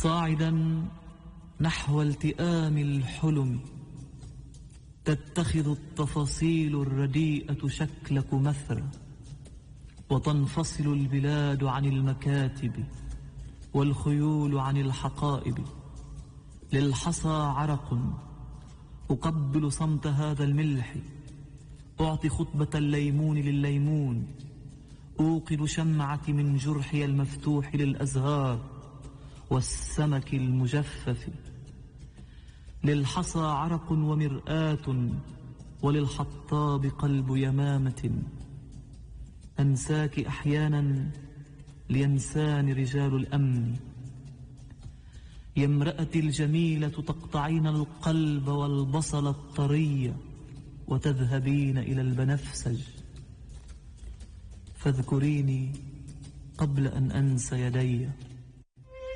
صاعدا نحو التئام الحلم، تتخذ التفاصيل الرديئة شكلك مثرى، وتنفصل البلاد عن المكاتب والخيول عن الحقائب. للحصى عرق أقبل صمت هذا الملح، أعطي خطبة الليمون لليمون، أوقد شمعتي من جرحي المفتوح للأزهار والسمك المجفف. للحصى عرق ومرآة، وللحطاب قلب يمامة. أنساك أحيانا لينساني رجال الأمن. يا امرأتي الجميلة تقطعين القلب والبصل الطري وتذهبين إلى البنفسج، فاذكريني قبل أن أنسى يدي.